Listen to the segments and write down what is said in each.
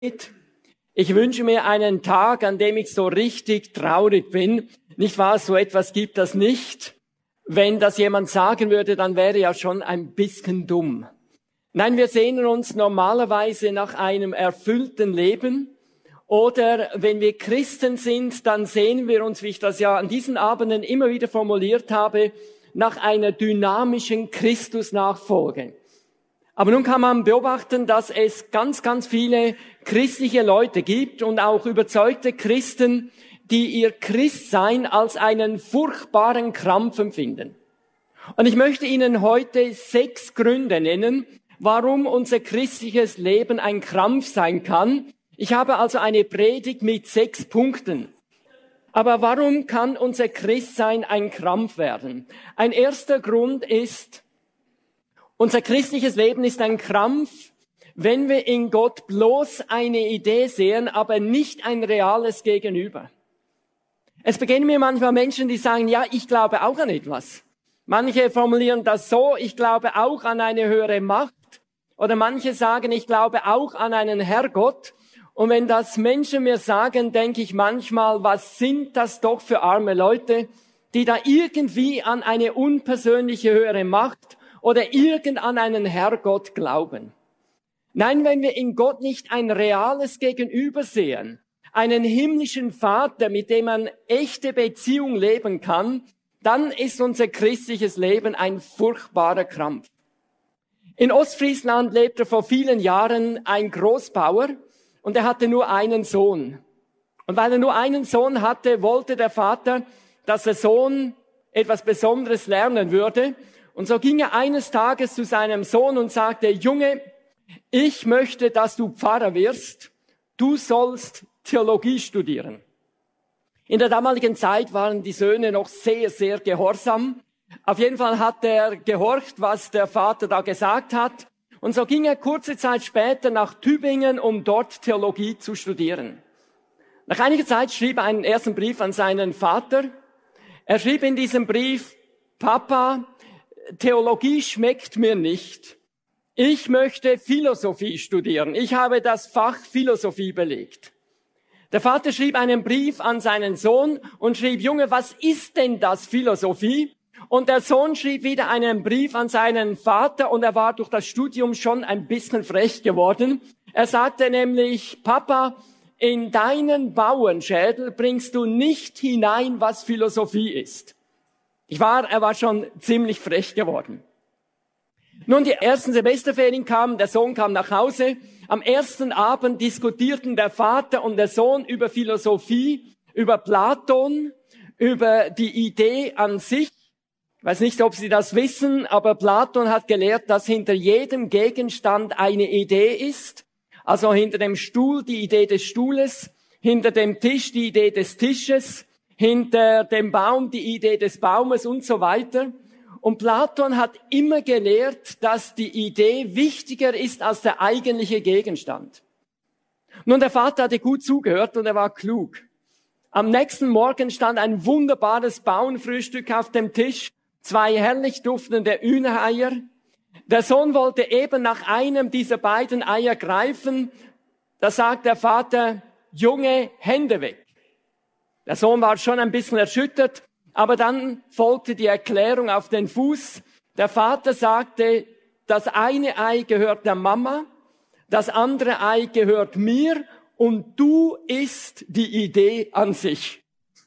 Ich wünsche mir einen Tag, an dem ich so richtig traurig bin. Nicht wahr? So etwas gibt das nicht. Wenn das jemand sagen würde, dann wäre ja schon ein bisschen dumm. Nein, wir sehnen uns normalerweise nach einem erfüllten Leben. Oder wenn wir Christen sind, dann sehnen wir uns, wie ich das ja an diesen Abenden immer wieder formuliert habe, nach einer dynamischen Christusnachfolge. Aber nun kann man beobachten, dass es ganz, ganz viele christliche Leute gibt und auch überzeugte Christen, die ihr Christsein als einen furchtbaren Krampf empfinden. Und ich möchte Ihnen heute 6 Gründe nennen, warum unser christliches Leben ein Krampf sein kann. Ich habe also eine Predigt mit 6 Punkten. Aber warum kann unser Christsein ein Krampf werden? Ein erster Grund ist, unser christliches Leben ist ein Krampf, wenn wir in Gott bloß eine Idee sehen, aber nicht ein reales Gegenüber. Es begegnen mir manchmal Menschen, die sagen, ja, ich glaube auch an etwas. Manche formulieren das so, ich glaube auch an eine höhere Macht. Oder manche sagen, ich glaube auch an einen Herrgott. Und wenn das Menschen mir sagen, denke ich manchmal, was sind das doch für arme Leute, die da irgendwie an eine unpersönliche höhere Macht oder an einen Herrgott glauben. Nein, wenn wir in Gott nicht ein reales Gegenüber sehen, einen himmlischen Vater, mit dem man echte Beziehung leben kann, dann ist unser christliches Leben ein furchtbarer Krampf. In Ostfriesland lebte vor vielen Jahren ein Großbauer und er hatte nur einen Sohn. Und weil er nur einen Sohn hatte, wollte der Vater, dass der Sohn etwas Besonderes lernen würde. Und so ging er eines Tages zu seinem Sohn und sagte, Junge, ich möchte, dass du Pfarrer wirst. Du sollst Theologie studieren. In der damaligen Zeit waren die Söhne noch sehr, sehr gehorsam. Auf jeden Fall hat er gehorcht, was der Vater da gesagt hat. Und so ging er kurze Zeit später nach Tübingen, um dort Theologie zu studieren. Nach einiger Zeit schrieb er einen ersten Brief an seinen Vater. Er schrieb in diesem Brief, Papa, Theologie schmeckt mir nicht. Ich möchte Philosophie studieren. Ich habe das Fach Philosophie belegt. Der Vater schrieb einen Brief an seinen Sohn und schrieb, Junge, was ist denn das Philosophie? Und der Sohn schrieb wieder einen Brief an seinen Vater und er war durch das Studium schon ein bisschen frech geworden. Er sagte nämlich, Papa, in deinen Bauernschädel bringst du nicht hinein, was Philosophie ist. Er war schon ziemlich frech geworden. Nun, die ersten Semesterferien kamen, der Sohn kam nach Hause. Am ersten Abend diskutierten der Vater und der Sohn über Philosophie, über Platon, über die Idee an sich. Ich weiß nicht, ob Sie das wissen, aber Platon hat gelehrt, dass hinter jedem Gegenstand eine Idee ist. Also hinter dem Stuhl die Idee des Stuhles, hinter dem Tisch die Idee des Tisches, hinter dem Baum die Idee des Baumes und so weiter. Und Platon hat immer gelehrt, dass die Idee wichtiger ist als der eigentliche Gegenstand. Nun, der Vater hatte gut zugehört und er war klug. Am nächsten Morgen stand ein wunderbares Bauernfrühstück auf dem Tisch, 2 herrlich duftende Hühnereier. Der Sohn wollte eben nach einem dieser beiden Eier greifen. Da sagt der Vater, Junge, Hände weg. Der Sohn war schon ein bisschen erschüttert, aber dann folgte die Erklärung auf den Fuß. Der Vater sagte, das eine Ei gehört der Mama, das andere Ei gehört mir und du isst die Idee an sich.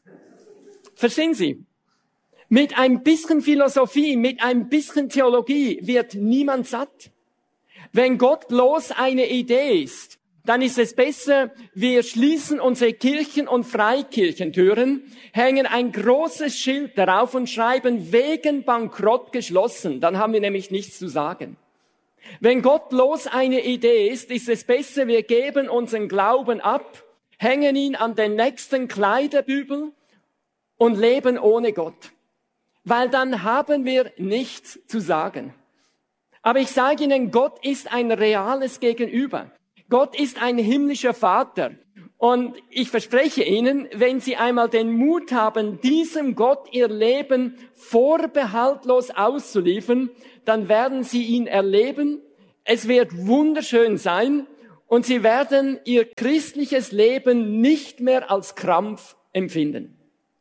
Verstehen Sie? Mit ein bisschen Philosophie, mit ein bisschen Theologie wird niemand satt. Wenn Gott bloß eine Idee ist, dann ist es besser, wir schließen unsere Kirchen- und Freikirchentüren, hängen ein großes Schild darauf und schreiben wegen Bankrott geschlossen. Dann haben wir nämlich nichts zu sagen. Wenn Gott bloß eine Idee ist es besser, wir geben unseren Glauben ab, hängen ihn an den nächsten Kleiderbügel und leben ohne Gott. Weil dann haben wir nichts zu sagen. Aber ich sage Ihnen, Gott ist ein reales Gegenüber. Gott ist ein himmlischer Vater. Und ich verspreche Ihnen, wenn Sie einmal den Mut haben, diesem Gott Ihr Leben vorbehaltlos auszuliefern, dann werden Sie ihn erleben. Es wird wunderschön sein und sie werden ihr christliches Leben nicht mehr als Krampf empfinden.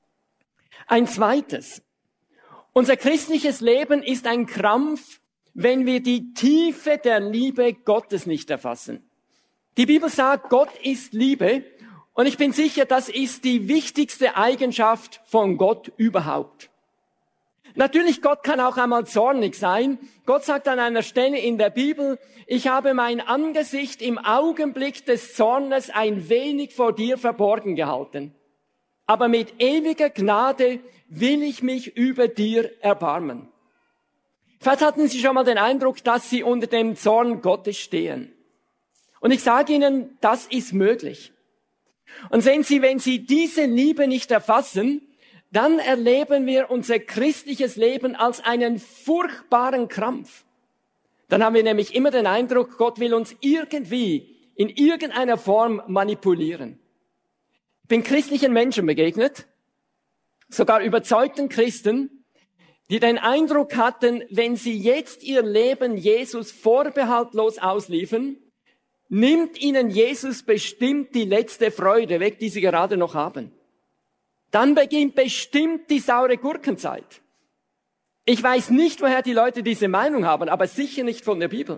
Ein zweites. Unser christliches Leben ist ein Krampf, wenn wir die Tiefe der Liebe Gottes nicht erfassen. Die Bibel sagt, Gott ist Liebe, und ich bin sicher, das ist die wichtigste Eigenschaft von Gott überhaupt. Natürlich, Gott kann auch einmal zornig sein. Gott sagt an einer Stelle in der Bibel, ich habe mein Angesicht im Augenblick des Zornes ein wenig vor dir verborgen gehalten. Aber mit ewiger Gnade will ich mich über dir erbarmen. Vielleicht hatten Sie schon mal den Eindruck, dass Sie unter dem Zorn Gottes stehen. Und ich sage Ihnen, das ist möglich. Und sehen Sie, wenn Sie diese Liebe nicht erfassen, dann erleben wir unser christliches Leben als einen furchtbaren Krampf. Dann haben wir nämlich immer den Eindruck, Gott will uns irgendwie in irgendeiner Form manipulieren. Ich bin christlichen Menschen begegnet, sogar überzeugten Christen, die den Eindruck hatten, wenn sie jetzt ihr Leben Jesus vorbehaltlos ausliefern, nimmt ihnen Jesus bestimmt die letzte Freude weg, die sie gerade noch haben. Dann beginnt bestimmt die saure Gurkenzeit. Ich weiß nicht, woher die Leute diese Meinung haben, aber sicher nicht von der Bibel.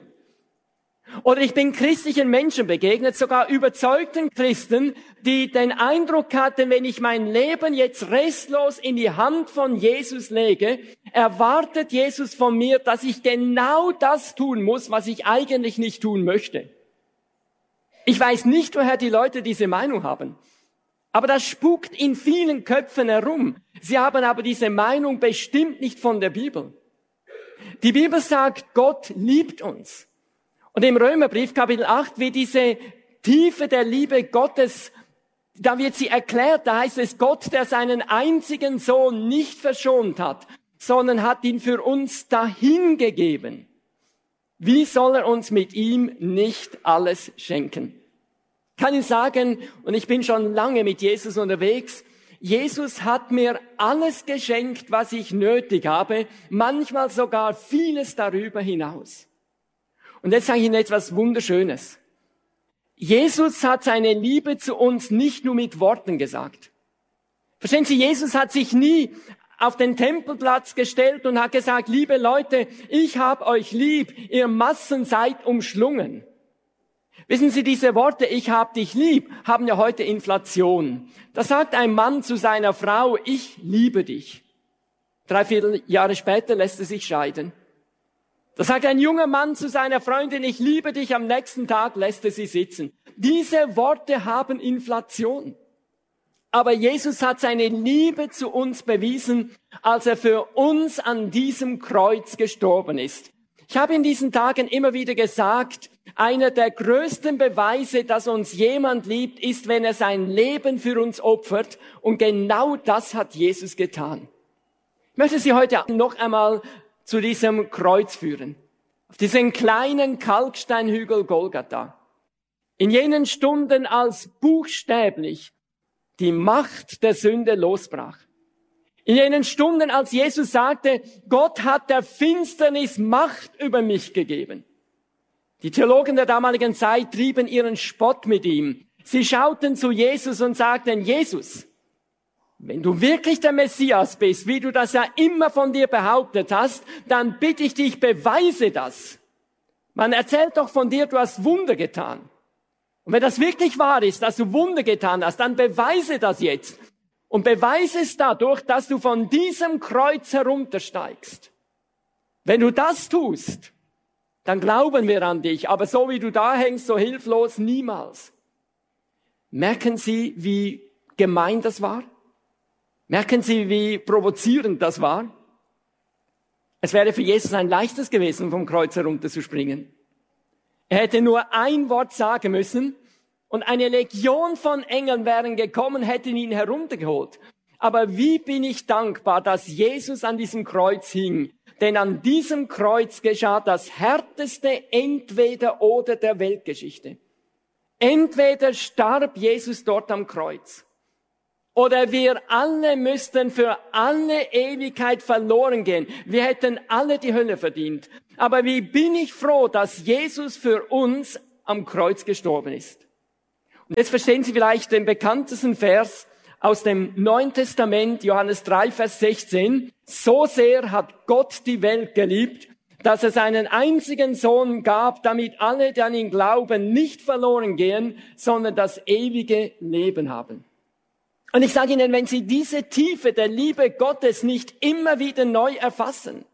Oder ich bin christlichen Menschen begegnet, sogar überzeugten Christen, die den Eindruck hatten, wenn ich mein Leben jetzt restlos in die Hand von Jesus lege, erwartet Jesus von mir, dass ich genau das tun muss, was ich eigentlich nicht tun möchte. Ich weiß nicht, woher die Leute diese Meinung haben. Aber das spukt in vielen Köpfen herum. Sie haben aber diese Meinung bestimmt nicht von der Bibel. Die Bibel sagt, Gott liebt uns. Und im Römerbrief Kapitel 8 wird diese Tiefe der Liebe Gottes, da wird sie erklärt, da heißt es, Gott, der seinen einzigen Sohn nicht verschont hat, sondern hat ihn für uns dahingegeben. Wie soll er uns mit ihm nicht alles schenken? Ich kann Ihnen sagen, und ich bin schon lange mit Jesus unterwegs, Jesus hat mir alles geschenkt, was ich nötig habe, manchmal sogar vieles darüber hinaus. Und jetzt sage ich Ihnen etwas Wunderschönes. Jesus hat seine Liebe zu uns nicht nur mit Worten gesagt. Verstehen Sie, Jesus hat sich nie auf den Tempelplatz gestellt und hat gesagt, liebe Leute, ich hab euch lieb, ihr Massen seid umschlungen. Wissen Sie, diese Worte, ich hab dich lieb, haben ja heute Inflation. Da sagt ein Mann zu seiner Frau, ich liebe dich. 3/4 Jahre später lässt er sich scheiden. Da sagt ein junger Mann zu seiner Freundin, ich liebe dich, am nächsten Tag lässt er sie sitzen. Diese Worte haben Inflation. Aber Jesus hat seine Liebe zu uns bewiesen, als er für uns an diesem Kreuz gestorben ist. Ich habe in diesen Tagen immer wieder gesagt, einer der größten Beweise, dass uns jemand liebt, ist, wenn er sein Leben für uns opfert. Und genau das hat Jesus getan. Ich möchte Sie heute noch einmal zu diesem Kreuz führen. Auf diesen kleinen Kalksteinhügel Golgatha. In jenen Stunden, als buchstäblich die Macht der Sünde losbrach. In jenen Stunden, als Jesus sagte, Gott hat der Finsternis Macht über mich gegeben. Die Theologen der damaligen Zeit trieben ihren Spott mit ihm. Sie schauten zu Jesus und sagten, Jesus, wenn du wirklich der Messias bist, wie du das ja immer von dir behauptet hast, dann bitte ich dich, beweise das. Man erzählt doch von dir, du hast Wunder getan. Und wenn das wirklich wahr ist, dass du Wunder getan hast, dann beweise das jetzt. Und beweise es dadurch, dass du von diesem Kreuz heruntersteigst. Wenn du das tust, dann glauben wir an dich. Aber so wie du da hängst, so hilflos, niemals. Merken Sie, wie gemein das war? Merken Sie, wie provozierend das war? Es wäre für Jesus ein leichtes gewesen, vom Kreuz herunterzuspringen. Er hätte nur ein Wort sagen müssen und eine Legion von Engeln wären gekommen, hätten ihn heruntergeholt. Aber wie bin ich dankbar, dass Jesus an diesem Kreuz hing. Denn an diesem Kreuz geschah das härteste Entweder-Oder der Weltgeschichte. Entweder starb Jesus dort am Kreuz, oder wir alle müssten für alle Ewigkeit verloren gehen. Wir hätten alle die Hölle verdient. Aber wie bin ich froh, dass Jesus für uns am Kreuz gestorben ist. Und jetzt verstehen Sie vielleicht den bekanntesten Vers aus dem Neuen Testament, Johannes 3, Vers 16. So sehr hat Gott die Welt geliebt, dass er seinen einzigen Sohn gab, damit alle, die an ihn glauben, nicht verloren gehen, sondern das ewige Leben haben. Und ich sage Ihnen, wenn Sie diese Tiefe der Liebe Gottes nicht immer wieder neu erfassen,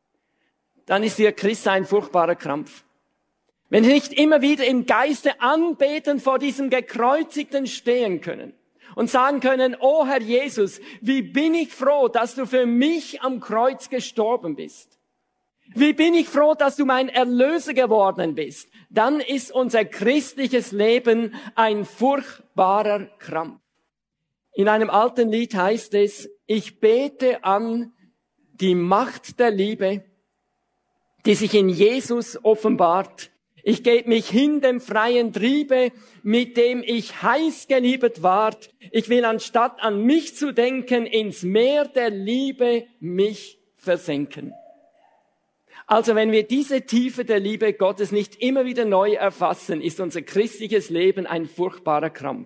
dann ist Ihr Christsein ein furchtbarer Krampf. Wenn Sie nicht immer wieder im Geiste anbeten vor diesem Gekreuzigten stehen können und sagen können, oh Herr Jesus, wie bin ich froh, dass du für mich am Kreuz gestorben bist. Wie bin ich froh, dass du mein Erlöser geworden bist. Dann ist unser christliches Leben ein furchtbarer Krampf. In einem alten Lied heißt es, ich bete an die Macht der Liebe, die sich in Jesus offenbart. Ich gebe mich hin dem freien Triebe, mit dem ich heiß geliebet ward. Ich will anstatt an mich zu denken, ins Meer der Liebe mich versenken. Also wenn wir diese Tiefe der Liebe Gottes nicht immer wieder neu erfassen, ist unser christliches Leben ein furchtbarer Krampf.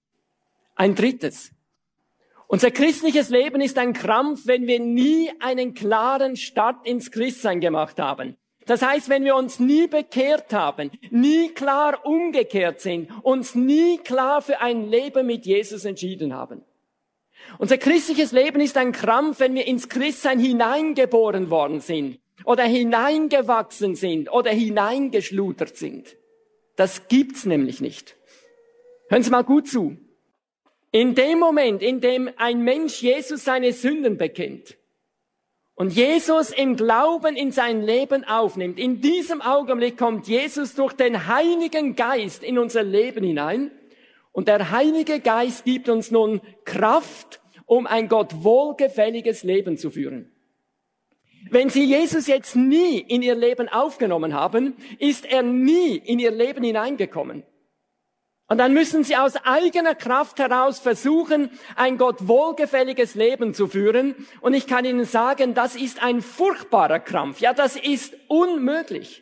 Ein drittes. Unser christliches Leben ist ein Krampf, wenn wir nie einen klaren Start ins Christsein gemacht haben. Das heißt, wenn wir uns nie bekehrt haben, nie klar umgekehrt sind, uns nie klar für ein Leben mit Jesus entschieden haben. Unser christliches Leben ist ein Krampf, wenn wir ins Christsein hineingeboren worden sind oder hineingewachsen sind oder hineingeschludert sind. Das gibt's nämlich nicht. Hören Sie mal gut zu. In dem Moment, in dem ein Mensch Jesus seine Sünden bekennt und Jesus im Glauben in sein Leben aufnimmt, in diesem Augenblick kommt Jesus durch den Heiligen Geist in unser Leben hinein und der Heilige Geist gibt uns nun Kraft, um ein Gott wohlgefälliges Leben zu führen. Wenn Sie Jesus jetzt nie in Ihr Leben aufgenommen haben, ist er nie in Ihr Leben hineingekommen. Und dann müssen Sie aus eigener Kraft heraus versuchen, ein Gott wohlgefälliges Leben zu führen. Und ich kann Ihnen sagen, das ist ein furchtbarer Krampf. Ja, das ist unmöglich.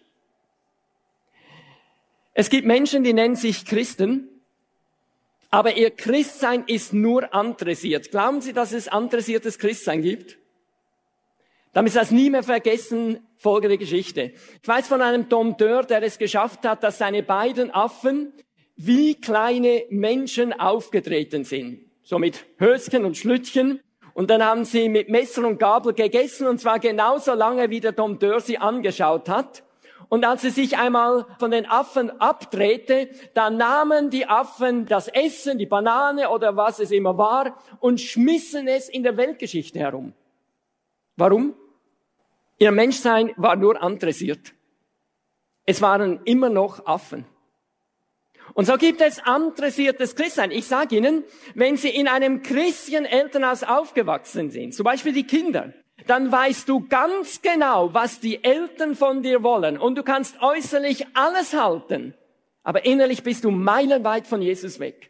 Es gibt Menschen, die nennen sich Christen, aber ihr Christsein ist nur andressiert. Glauben Sie, dass es andressiertes Christsein gibt? Damit Sie das nie mehr vergessen, folgende Geschichte. Ich weiß von einem Dompteur, der es geschafft hat, dass seine beiden Affen wie kleine Menschen aufgetreten sind. So mit Höschen und Schlüttchen. Und dann haben sie mit Messer und Gabel gegessen und zwar genauso lange, wie der Dompteur sie angeschaut hat. Und als sie sich einmal von den Affen abdrehte, dann nahmen die Affen das Essen, die Banane oder was es immer war und schmissen es in der Weltgeschichte herum. Warum? Ihr Menschsein war nur andressiert. Es waren immer noch Affen. Und so gibt es andressiertes Christsein. Ich sage Ihnen, wenn Sie in einem christlichen Elternhaus aufgewachsen sind, zum Beispiel die Kinder, dann weißt du ganz genau, was die Eltern von dir wollen. Und du kannst äußerlich alles halten, aber innerlich bist du meilenweit von Jesus weg.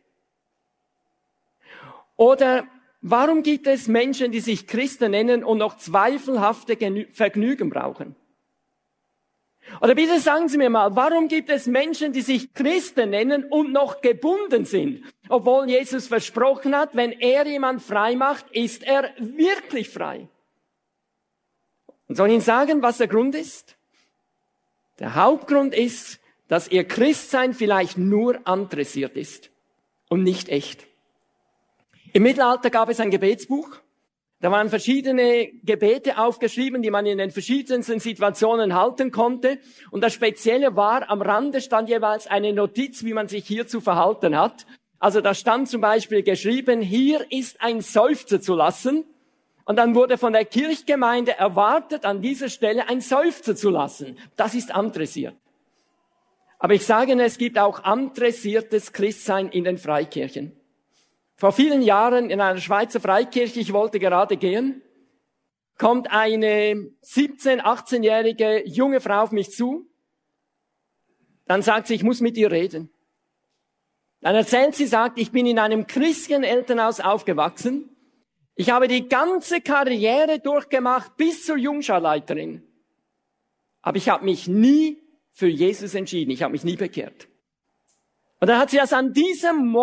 Oder warum gibt es Menschen, die sich Christen nennen und noch zweifelhafte Vergnügen brauchen? Oder bitte sagen Sie mir mal, warum gibt es Menschen, die sich Christen nennen und noch gebunden sind? Obwohl Jesus versprochen hat, wenn er jemand frei macht, ist er wirklich frei. Und soll ich Ihnen sagen, was der Grund ist? Der Hauptgrund ist, dass Ihr Christsein vielleicht nur andressiert ist und nicht echt. Im Mittelalter gab es ein Gebetsbuch. Da waren verschiedene Gebete aufgeschrieben, die man in den verschiedensten Situationen halten konnte. Und das Spezielle war, am Rande stand jeweils eine Notiz, wie man sich hier zu verhalten hat. Also da stand zum Beispiel geschrieben, hier ist ein Seufzer zu lassen. Und dann wurde von der Kirchgemeinde erwartet, an dieser Stelle ein Seufzer zu lassen. Das ist andressiert. Aber ich sage Ihnen, es gibt auch andressiertes Christsein in den Freikirchen. Vor vielen Jahren in einer Schweizer Freikirche, ich wollte gerade gehen, kommt eine 17-, 18-jährige junge Frau auf mich zu. Dann sagt sie, ich muss mit ihr reden. Dann erzählt sie, sagt, ich bin in einem christlichen Elternhaus aufgewachsen. Ich habe die ganze Karriere durchgemacht bis zur Jungscharleiterin. Aber ich habe mich nie für Jesus entschieden. Ich habe mich nie bekehrt. Und dann hat sie das an diesem